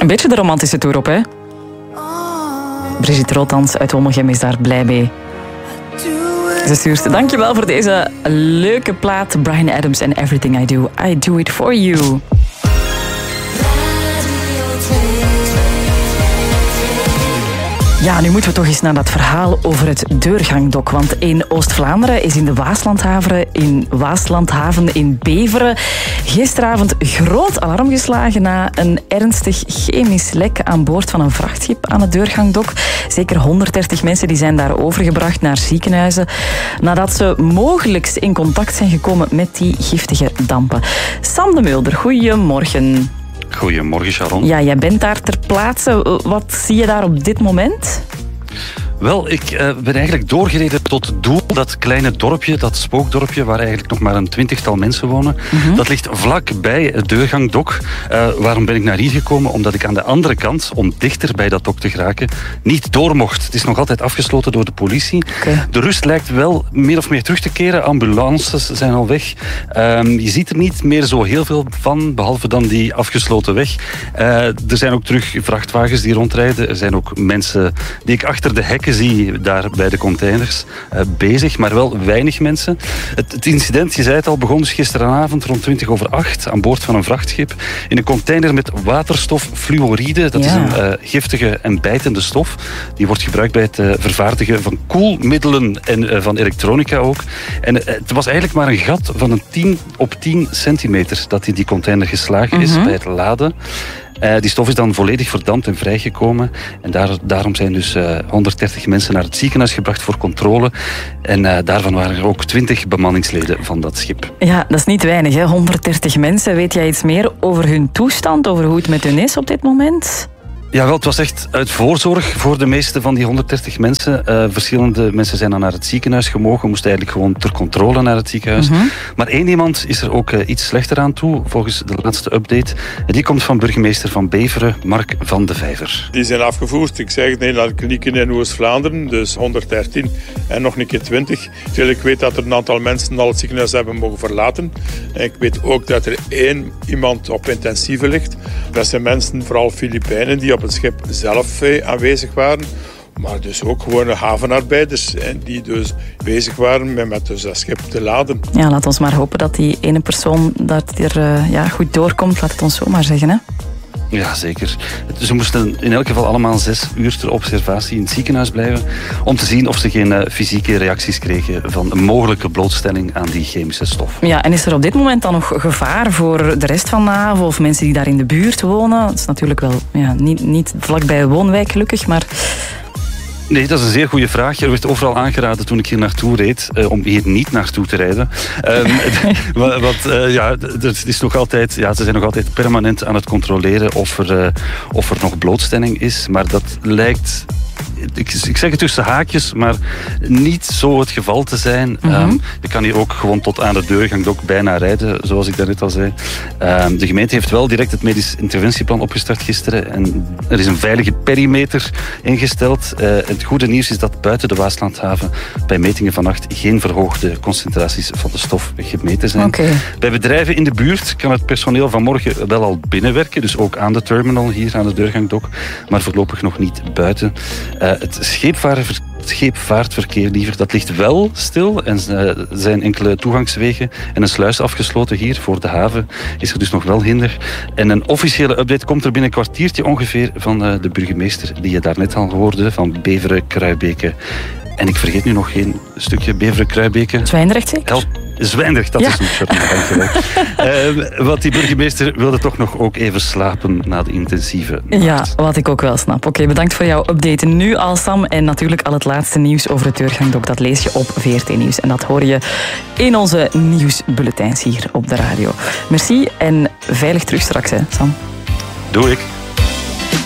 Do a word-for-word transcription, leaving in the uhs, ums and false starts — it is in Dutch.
Een beetje de romantische tour op, hè? Brigitte Rothans uit Womelgem is daar blij mee. Ze stuurt, dankjewel voor deze leuke plaat. Bryan Adams en Everything I Do, I Do It For You. Ja, nu moeten we toch eens naar dat verhaal over het deurgangdok. Want in Oost-Vlaanderen is in de Waaslandhaven in, Waaslandhaven in Beveren gisteravond groot alarm geslagen na een ernstig chemisch lek aan boord van een vrachtschip aan het deurgangdok. Zeker honderddertig mensen die zijn daar overgebracht naar ziekenhuizen nadat ze mogelijk in contact zijn gekomen met die giftige dampen. Sam de Mulder, goedemorgen. Goedemorgen, Sharon. Ja, jij bent daar ter plaatse. Wat zie je daar op dit moment? Wel, ik uh, ben eigenlijk doorgereden tot het doel. Dat kleine dorpje, dat spookdorpje, waar eigenlijk nog maar een twintigtal mensen wonen. Mm-hmm. Dat ligt vlakbij het deurgangdok. Uh, waarom ben ik naar hier gekomen? Omdat ik aan de andere kant, om dichter bij dat dok te geraken, niet door mocht. Het is nog altijd afgesloten door de politie. Okay. De rust lijkt wel meer of meer terug te keren. Ambulances zijn al weg. Uh, je ziet er niet meer zo heel veel van, behalve dan die afgesloten weg. Uh, er zijn ook terug vrachtwagens die rondrijden. Er zijn ook mensen die ik achter de hekken zie daar bij de containers uh, bezig, maar wel weinig mensen. Het, het incident, je zei het al, begon dus gisteravond rond twintig over acht aan boord van een vrachtschip in een container met waterstoffluoride. Dat ja. is een uh, giftige en bijtende stof. Die wordt gebruikt bij het uh, vervaardigen van koelmiddelen en uh, van elektronica ook. En uh, het was eigenlijk maar een gat van een tien op tien centimeter dat in die container geslagen is mm-hmm. bij het laden. Uh, die stof is dan volledig verdampt en vrijgekomen. En daar, daarom zijn dus uh, honderddertig mensen naar het ziekenhuis gebracht voor controle. En uh, daarvan waren er ook twintig bemanningsleden van dat schip. Ja, dat is niet weinig, hè? honderddertig mensen. Weet jij iets meer over hun toestand, over hoe het met hun is op dit moment? Ja, wel, het was echt uit voorzorg voor de meeste van die honderddertig mensen. Uh, verschillende mensen zijn dan naar het ziekenhuis gemogen, moesten eigenlijk gewoon ter controle naar het ziekenhuis. Mm-hmm. Maar één iemand is er ook uh, iets slechter aan toe, volgens de laatste update. Die komt van burgemeester van Beveren, Mark van de Vijver. Die zijn afgevoerd, ik zeg het, naar de klinieken in Oost-Vlaanderen, dus honderddertien en nog een keer twintig. Terwijl ik weet dat er een aantal mensen al het ziekenhuis hebben mogen verlaten. En ik weet ook dat er één iemand op intensieve ligt. Dat zijn mensen, vooral Filipijnen, die op het schip zelf eh, aanwezig waren. Maar dus ook gewone havenarbeiders eh, die dus bezig waren met, met dus dat schip te laden. Ja, laat ons maar hopen dat die ene persoon dat er uh, ja, goed doorkomt. Laat het ons zo maar zeggen, hè? Ja, zeker. Ze moesten in elk geval allemaal zes uur ter observatie in het ziekenhuis blijven om te zien of ze geen uh, fysieke reacties kregen van een mogelijke blootstelling aan die chemische stof. Ja, en is er op dit moment dan nog gevaar voor de rest van de haven of mensen die daar in de buurt wonen? Dat is natuurlijk wel ja, niet, niet vlakbij een woonwijk gelukkig, maar... Nee, dat is een zeer goede vraag. Er werd overal aangeraden toen ik hier naartoe reed, uh, om hier niet naartoe te rijden. Um, want uh, ja, het is nog altijd, ja, ze zijn nog altijd permanent aan het controleren of er, uh, of er nog blootstelling is. Maar dat lijkt... Ik, ik zeg het tussen haakjes, maar niet zo het geval te zijn. Mm-hmm. Um, je kan hier ook gewoon tot aan de deurgangdok bijna rijden, zoals ik daarnet al zei. Um, de gemeente heeft wel direct het medisch interventieplan opgestart gisteren. En er is een veilige perimeter ingesteld. Uh, het goede nieuws is dat buiten de Waaslandhaven bij metingen vannacht geen verhoogde concentraties van de stof gemeten zijn. Okay. Bij bedrijven in de buurt kan het personeel vanmorgen wel al binnenwerken, dus ook aan de terminal hier aan de deurgangdok, maar voorlopig nog niet buiten. Uh, het scheepvaartverkeer, scheepvaartverkeer liever, dat ligt wel stil en er uh, zijn enkele toegangswegen en een sluis afgesloten hier voor de haven. Is er dus nog wel hinder. En een officiële update komt er binnen een kwartiertje ongeveer van uh, de burgemeester die je daarnet al hoorde, van Beveren-Kruibeke. En ik vergeet nu nog geen stukje Beveren-Kruibeke. Zwijndrecht zeker? Help. Zwijndrecht, dat ja. is een shot. uh, Want die burgemeester wilde toch nog ook even slapen na de intensieve nacht. Ja, wat ik ook wel snap. Oké, okay, bedankt voor jouw update nu al, Sam. En natuurlijk al het laatste nieuws over het deurgangdok. Dat lees je op V R T Nieuws. En dat hoor je in onze nieuwsbulletins hier op de radio. Merci en veilig terug straks, hè, Sam. Doe ik.